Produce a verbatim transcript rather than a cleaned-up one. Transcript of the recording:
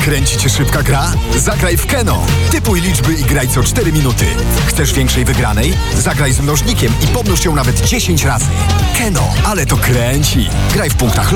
Kręci cię szybka gra? Zagraj w Keno. Typuj liczby i graj co cztery minuty. Chcesz większej wygranej? Zagraj z mnożnikiem i pomnóż ją nawet dziesięć razy. Keno, ale to kręci. Graj w punktach